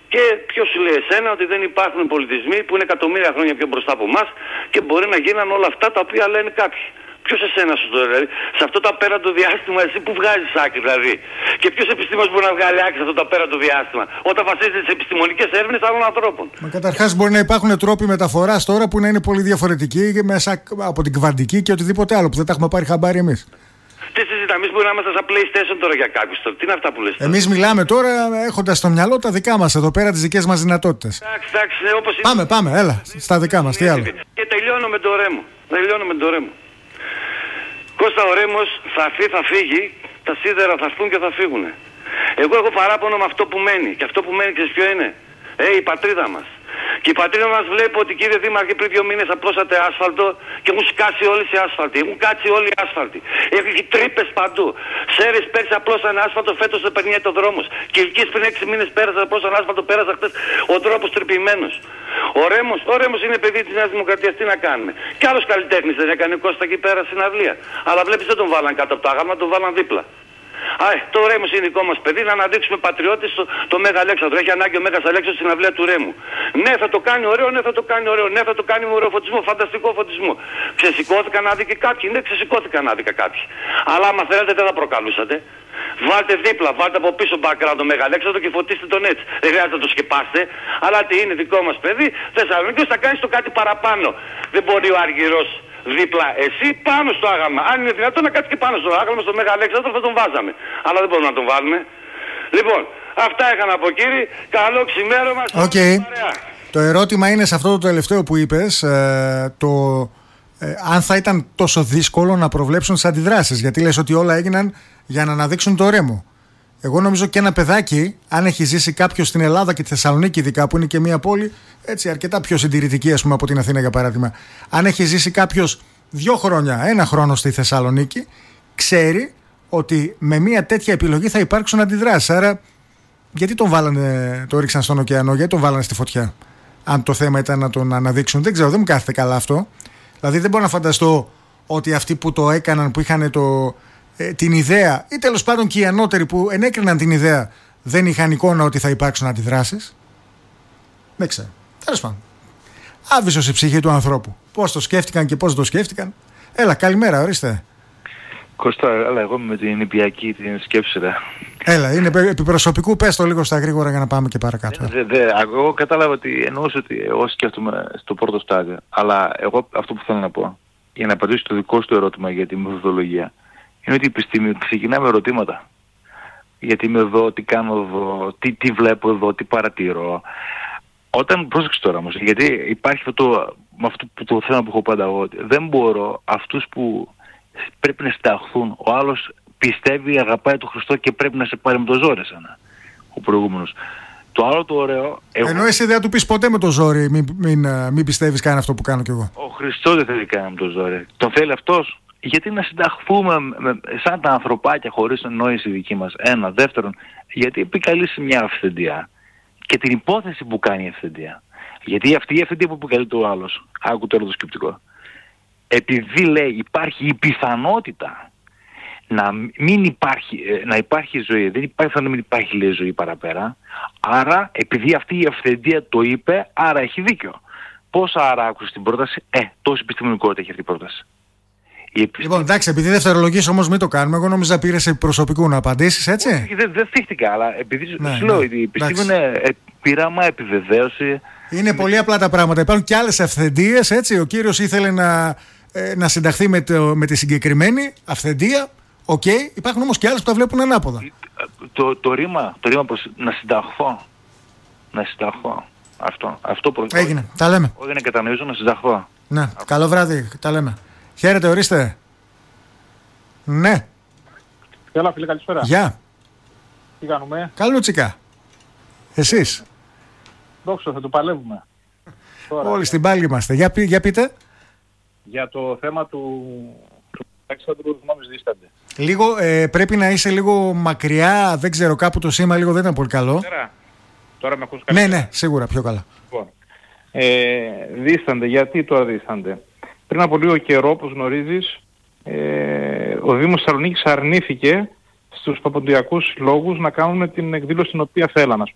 Και ποιος σου λέει εσένα ότι δεν υπάρχουν πολιτισμοί που είναι εκατομμύρια χρόνια πιο μπροστά από εμάς και μπορεί να γίναν όλα αυτά τα οποία λένε κάποιοι. Ποιος εσένα σου το δηλαδή, σε αυτό το απέραντο διάστημα εσύ που βγάζεις άκρη δηλαδή. Και ποιος επιστήμονας μπορεί να βγάλει άκρη σε αυτό το απέραντο διάστημα όταν βασίζεται σε επιστημονικές έρευνες άλλων ανθρώπων. Μα καταρχάς μπορεί να υπάρχουν τρόποι μεταφοράς τώρα που να είναι πολύ διαφορετικοί μέσα από την κβαντική και οτιδήποτε άλλο που δεν τα έχουμε πάρει χαμπάρι εμείς. Τι συζητάμε, εμείς μπορεί να είμαστε σαν PlayStation τώρα για κάποιους τώρα. Τι είναι αυτά που λες τώρα. Εμείς μιλάμε τώρα έχοντας στο μυαλό τα δικά μας εδώ πέρα, τις δικές μας δυνατότητες. Εντάξει, όπως είναι. Πάμε, έλα, στα δικά μας, τι άλλο. Και τελειώνω με το Ρέμο. Κώστα, ο Ρέμος θα έρθει, θα φύγει, τα σίδερα θα έρθουν και θα φύγουν. Εγώ έχω παράπονο με αυτό που μένει. Και αυτό που μένει, ξέρεις ποιο είναι? Η πατρίδα μας. Και η πατρίδα μας βλέπω ότι, κύριε Δήμαρχε, πριν 2 μήνες απλώσατε άσφαλτο και έχουν σκάσει όλοι οι άσφαλτοι. Έχουν κάτσει όλοι οι άσφαλτοι. Έχει τρύπες παντού. Σέρες πέρσι απλώσανε άσφαλτο, φέτος δεν περνιέται ο δρόμος. Και Κιλκής πριν 6 μήνες πέρασε, απλώσανε άσφαλτο, πέρασε χτες ο δρόμος τρυπημένος. Ο Ρέμος είναι παιδί της Νέας Δημοκρατίας, τι να κάνουμε. Κι άλλος καλλιτέχνης δεν έκανε, Κώστα, εκεί πέρα στην αυλία. Αλλά βλέπεις δεν τον βάλαν κάτω από το άγαλμα, τον βάλαν δίπλα. Το Ρέμος είναι δικό μας παιδί, να αναδείξουμε πατριώτες το Μέγα Αλέξανδρο. Έχει ανάγκη ο Μέγας Αλέξανδρος στην αυλία του Ρέμου. Ναι, θα το κάνει ωραίο, ναι, θα το κάνει με ωραίο φωτισμό, φανταστικό φωτισμό. Ξεσηκώθηκαν άδικα κάποιοι, ναι, ξεσηκώθηκαν άδικα κάποιοι. Αλλά άμα θέλετε δεν θα προκαλούσατε. Βάλτε δίπλα, βάλτε από πίσω background το Μέγα Αλέξανδρο και φωτίστε τον έτσι. Δεν χρειάζεται να το σκεπάστε. Αλλά τι είναι δικό μας παιδί, Θεσσαλονίκη, θα κάνεις το κάτι παραπάνω. Δεν μπορεί ο Αργυρός δίπλα εσύ πάνω στο άγαλμα. Αν είναι δυνατόν να κάτσει και πάνω στο άγαλμα, στο Μέγα Αλέξανδρο θα τον βάζαμε. Αλλά δεν μπορούμε να τον βάλουμε. Λοιπόν, αυτά είχα να πω, κύριε. Καλό ξημέρωμα. Το ερώτημα είναι σε αυτό το τελευταίο που είπες, αν θα ήταν τόσο δύσκολο να προβλέψουν τις αντιδράσεις. Γιατί λες ότι όλα έγιναν για να αναδείξουν το Ρέμο. Εγώ νομίζω και ένα παιδάκι, αν έχει ζήσει κάποιος στην Ελλάδα και τη Θεσσαλονίκη, ειδικά που είναι και μια πόλη έτσι αρκετά πιο συντηρητική, ας πούμε, από την Αθήνα για παράδειγμα, αν έχει ζήσει κάποιος 2 χρόνια, 1 χρόνο στη Θεσσαλονίκη, ξέρει ότι με μια τέτοια επιλογή θα υπάρξουν αντιδράσεις. Άρα, γιατί το ρίξαν στον ωκεανό, γιατί τον βάλανε στη φωτιά, αν το θέμα ήταν να τον αναδείξουν? Δεν ξέρω, δεν μου κάθεται καλά αυτό. Δηλαδή, δεν μπορώ να φανταστώ ότι αυτοί που το έκαναν, που είχαν την ιδέα, ή τέλος πάντων και οι ανώτεροι που ενέκριναν την ιδέα, δεν είχαν εικόνα ότι θα υπάρξουν αντιδράσεις. Δεν ξέρω. Τέλος πάντων. Άβυσσος η ψυχή του ανθρώπου. Πώς το σκέφτηκαν και πώς το σκέφτηκαν. Έλα, καλημέρα, ορίστε. Κώστα, αλλά εγώ με την νηπιακή την σκέψη, ρε. Έλα, είναι επί προσωπικού, πες το λίγο στα γρήγορα για να πάμε και παρακάτω. Εγώ κατάλαβα ότι εννοούσε ότι εγώ σκέφτομαι στο πρώτο στάδιο. Αλλά εγώ αυτό που θέλω να πω, για να απαντήσω το δικό σου ερώτημα για τη μεθοδολογία, είναι ότι η επιστήμη ξεκινά με ερωτήματα. Γιατί είμαι εδώ, τι κάνω εδώ, τι βλέπω εδώ, τι παρατηρώ. Όταν, πρόσεξε τώρα όμως, γιατί υπάρχει αυτό που το θέμα που έχω πάντα εγώ, ότι δεν μπορώ αυτούς που πρέπει να συνταχθούν, ο άλλος πιστεύει, αγαπάει τον Χριστό και πρέπει να σε πάρει με το ζόρι σαν ο προηγούμενος. Το άλλο το ωραίο... Ενώ εσύ δεν θα του πεις ποτέ με το ζόρι, μην πιστεύεις καν αυτό που κάνω κι εγώ. Ο Χριστός δεν θέλει καν με το ζόρι. Τον θέλει αυτός. Γιατί να συνταχθούμε σαν τα ανθρωπάκια χωρίς νόηση δική μας? Ένα. Δεύτερον, γιατί επικαλείσαι μια αυθεντία και την υπόθεση που κάνει η αυθεντία. Γιατί αυτή η αυθεντία που επικαλείται ο άλλος, άκου τώρα το σκεπτικό, επειδή λέει υπάρχει η πιθανότητα να υπάρχει ζωή, δεν υπάρχει να μην υπάρχει, λέει, ζωή παραπέρα, άρα επειδή αυτή η αυθεντία το είπε, άρα έχει δίκιο. Πώς άρα άκουσες την πρόταση? Τόσο επιστημονικότητα έχει αυτή η πρόταση. Λοιπόν, εντάξει, επειδή δευτερολογείς όμως μην το κάνουμε. Εγώ νόμιζα πήρες προσωπικού να απαντήσεις, έτσι. Δεν θύχτηκα, αλλά επειδή σου λέω, η επιστήμη είναι πείραμα, επιβεβαίωση. Είναι πολύ απλά τα πράγματα. Υπάρχουν και άλλες αυθεντίες, έτσι. Ο κύριος ήθελε να συνταχθεί με τη συγκεκριμένη αυθεντία. Οκ. Υπάρχουν όμως και άλλες που τα βλέπουν ανάποδα. Το ρήμα προς να συνταχθώ. Να συνταχθώ. Αυτό έγινε. Τα λέμε. Όχι να κατανοήσω, να συνταχθώ. Ναι. Καλό βράδυ. Τα λέμε. Χαίρετε, ορίστε. Ναι. Έλα, φίλε, καλησπέρα. Γεια. Τι κάνουμε? Καλούτσικα. Εσείς? Δόξα, θα το παλεύουμε. Όλοι στην πάλη είμαστε. Για πείτε. Για το θέμα του Αλέξανδρου, γνώμης δίστανται. Λίγο, πρέπει να είσαι λίγο μακριά, δεν ξέρω, κάπου το σήμα λίγο δεν ήταν πολύ καλό. Τώρα με ακούς καλύτερα? Ναι, σίγουρα, πιο καλά. Λοιπόν, δίστανται. Γιατί τώρα δίστανται? Πριν από λίγο καιρό, όπως γνωρίζεις, ο Δήμος Θεσσαλονίκης αρνήθηκε στους παποντιακούς λόγους να κάνουν την εκδήλωση την οποία θέλαν, ας